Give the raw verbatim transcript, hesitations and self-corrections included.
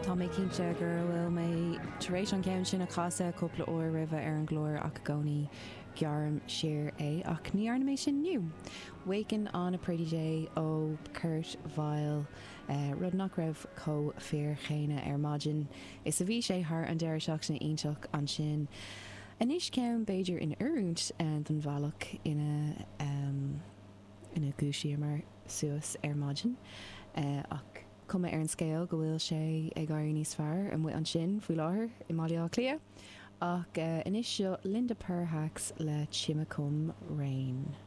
Tá mé cinnte gur bhfuil mé taréis an ceann sin a casa cúpla ó ribh ar an glóir ach gcónaí gearm siar é ach ní arna sin nniu. Waken on a Pretty Day ó Kurt Vile uh, rud nach raibh có fear chéine ar maidin. Is a bhí sé th an deir seach na ionteach an sin. Anis ceann Beiidir in Urúnt an don bhealach ina um, ina gúisií mar suas ar maidin uh, ach cuma ar an scéal go bhfuil sé ag gáir níos fearr an mu an sin faoi láthair i Málaí Clia ach uh, inis seo Linda Perhacs le Chimacum Rain.